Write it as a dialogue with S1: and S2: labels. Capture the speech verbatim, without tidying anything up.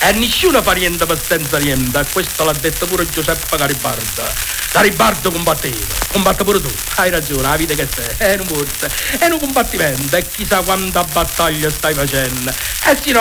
S1: E nessuno fa niente per senza niente, e questo l'ha detto pure Giuseppe Garibaldi. Garibaldi combatteva, combatte pure tu, hai ragione, la vita che sei, è un forza, è un combattimento, e chissà quanta battaglia stai facendo, e se no